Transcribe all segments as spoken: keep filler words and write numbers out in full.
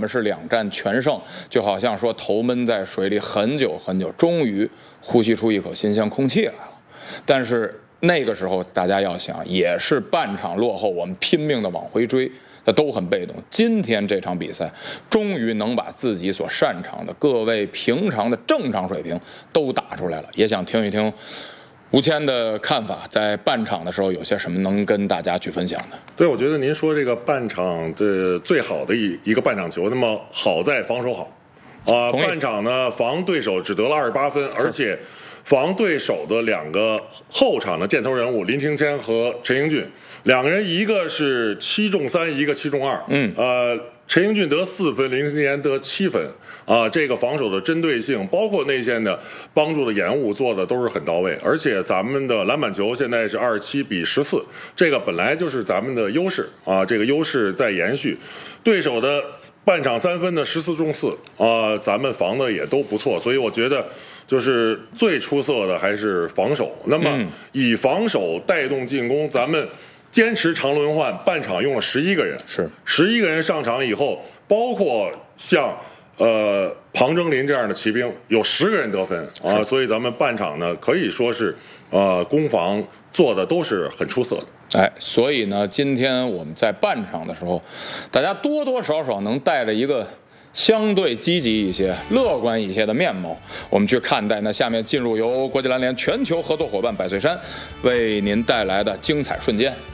们是两战全胜，就好像说头闷在水里很久很久，终于呼吸出一口新鲜空气来了。但是那个时候大家要想，也是半场落后，我们拼命的往回追，那都很被动。今天这场比赛，终于能把自己所擅长的各位平常的正常水平都打出来了。也想听一听吴谦的看法，在半场的时候有些什么能跟大家去分享的？ 对，我觉得您说这个半场的最好的一一个半场球，那么好在防守好啊、呃，半场呢防对手只得了二十八分，而且防对手的两个后场的箭头人物林庭谦和陈英俊，两个人一个是七中三，一个七中二， 嗯， 呃，陈英俊得四分，林庭谦得七分。啊，这个防守的针对性，包括内线的帮助的延误做的都是很到位，而且咱们的篮板球现在是二十七比十四，这个本来就是咱们的优势啊，这个优势在延续。对手的半场三分的十四中四啊，咱们防的也都不错，所以我觉得就是最出色的还是防守。那么以防守带动进攻，咱们坚持长轮换，半场用了十一个人， 是十一个人上场以后，包括像。呃，庞征林这样的骑兵有十个人得分啊，所以咱们半场呢可以说是呃攻防做的都是很出色的。 哎，所以呢，今天我们在半场的时候，大家多多少少能带着一个相对积极一些、乐观一些的面貌，我们去看待。那下面进入由国际篮联全球合作伙伴百岁山为您带来的精彩瞬间。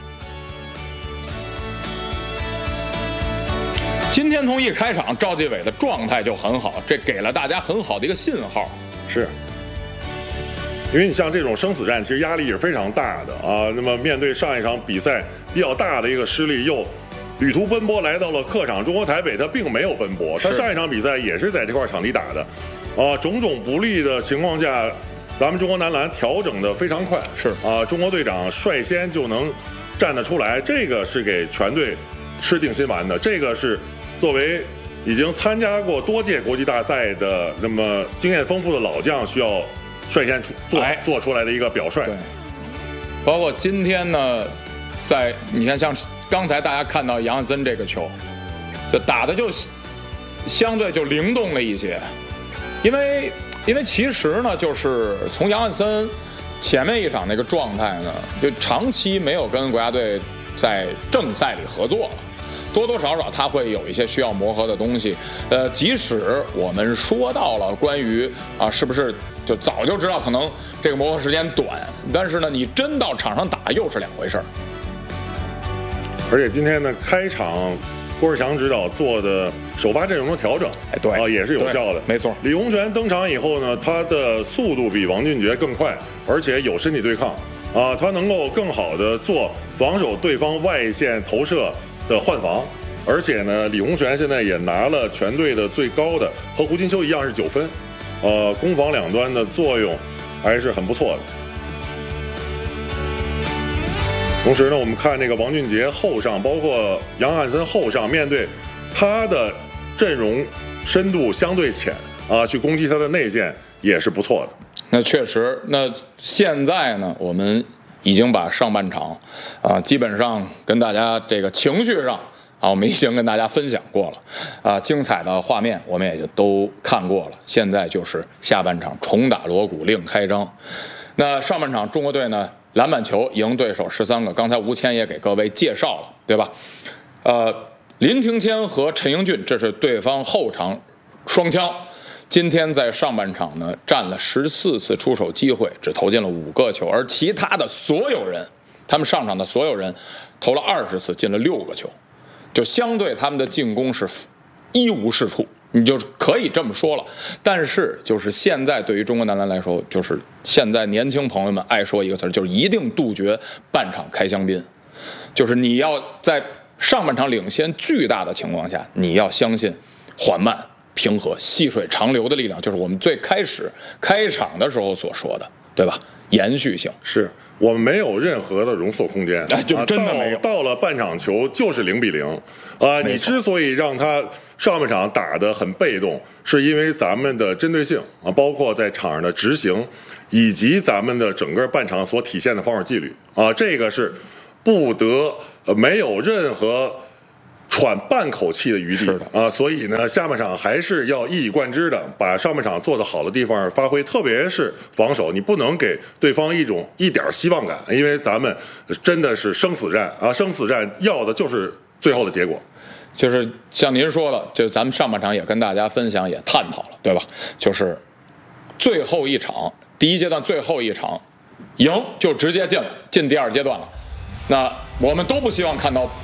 今天从一开场，赵继伟的状态就很好，这给了大家很好的一个信号。 是，因为你像这种生死战，其实压力是非常大的啊。那么面对上一场比赛比较大的一个失利，又旅途奔波来到了客场中国台北，他并没有奔波，他上一场比赛也是在这块场地打的，啊，种种不利的情况下，咱们中国男篮调整的非常快， 是啊，中国队长率先就能站得出来，这个是给全队吃定心丸的，这个是。作为已经参加过多届国际大赛的那么经验丰富的老将，需要率先出做做出来的一个表率。 对，包括今天呢，在你看像刚才大家看到杨汉森这个球，就打的就相对就灵动了一些，因为因为其实呢，就是从杨汉森前面一场那个状态呢，就长期没有跟国家队在正赛里合作了。多多少少他会有一些需要磨合的东西，呃，即使我们说到了关于啊，是不是就早就知道可能这个磨合时间短，但是呢，你真到场上打又是两回事儿。 而且今天呢，开场郭士强指导做的首发阵容的调整， 哎，对啊，也是有效的， 没错。 李洪权登场以后呢，他的速度比王俊杰更快，而且有身体对抗，啊，他能够更好的做防守对方外线投射的换防，而且呢，李洪权现在也拿了全队的最高的，和胡金秋一样是九分，呃，攻防两端的作用还是很不错的。同时呢，我们看这个王俊杰后上，包括杨汉森后上，面对他的阵容深度相对浅啊，去攻击他的内线也是不错的。 那确实，那现在呢，我们已经把上半场啊，基本上跟大家这个情绪上啊，我们已经跟大家分享过了啊，精彩的画面我们也就都看过了。现在就是下半场重打锣鼓另开张。那上半场中国队呢，篮板球赢对手十三个，刚才吴谦也给各位介绍了，对吧？呃，林庭谦和陈英俊，这是对方后场双枪。今天在上半场呢，占了十四次出手机会，只投进了五个球，而其他的所有人，他们上场的所有人投了二十次，进了六个球，就相对他们的进攻是一无是处，你就可以这么说了。但是就是现在对于中国男篮来说，就是现在年轻朋友们爱说一个词，就是一定杜绝半场开香槟，就是你要在上半场领先巨大的情况下，你要相信缓慢平和、细水长流的力量，就是我们最开始开场的时候所说的，对吧？延续性， 是我们没有任何的容错空间， 哎，就真的没有。 啊、到, 到了半场球就是零比零，啊，你之所以让他上半场打得很被动，是因为咱们的针对性啊，包括在场上的执行，以及咱们的整个半场所体现的防守纪律啊，这个是不得呃没有任何喘半口气的余地啊，所以呢，下半场还是要一以贯之的把上半场做得好的地方发挥，特别是防守，你不能给对方一种一点希望感，因为咱们真的是生死战啊，生死战要的就是最后的结果。 就是像您说的，就咱们上半场也跟大家分享，也探讨了，对吧？就是最后一场，第一阶段最后一场，赢就直接进了，进第二阶段了。那我们都不希望看到